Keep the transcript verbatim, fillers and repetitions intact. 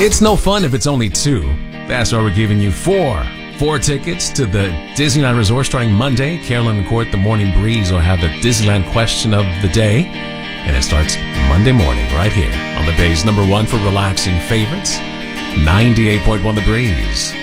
It's no fun if it's only two. That's why we're giving you four. Four tickets to the Disneyland Resort starting Monday. Carolyn and Court, the Morning Breeze, will have the Disneyland question of the day. And it starts Monday morning right here on the Bay's number one for relaxing favorites, ninety-eight point one The Breeze.